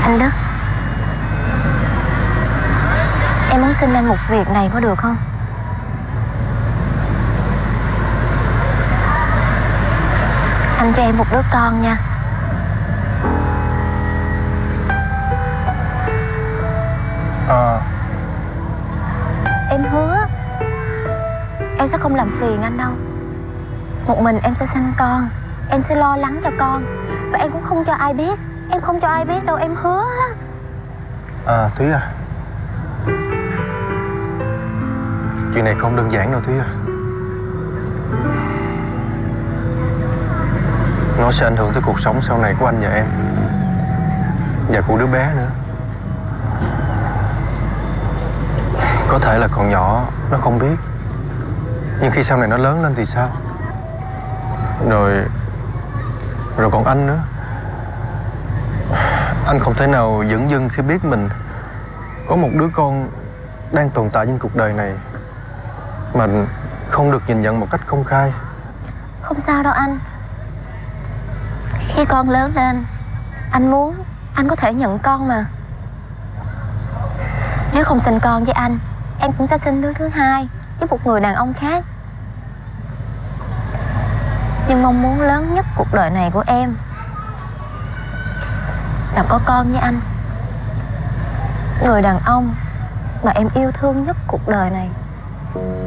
Anh Đức, em muốn xin anh một việc này có được không? Anh cho em một đứa con nha. Em hứa em sẽ không làm phiền anh đâu. Một mình em sẽ sinh con, em sẽ lo lắng cho con, và em cũng không cho ai biết. Em không cho ai biết đâu, em hứa đó. Thúy à, chuyện này không đơn giản đâu Thúy à. Nó sẽ ảnh hưởng tới cuộc sống sau này của anh và em, và của đứa bé nữa. Có thể là còn nhỏ, nó không biết, nhưng khi sau này nó lớn lên thì sao? Rồi còn anh nữa. Anh không thể nào dửng dưng khi biết mình có một đứa con đang tồn tại trên cuộc đời này mà không được nhìn nhận một cách công khai. Không sao đâu anh. Khi con lớn lên, anh muốn anh có thể nhận con mà. Nếu không sinh con với anh, em cũng sẽ sinh đứa thứ hai với một người đàn ông khác. Nhưng mong muốn lớn nhất cuộc đời này của em là có con với anh, người đàn ông mà em yêu thương nhất cuộc đời này.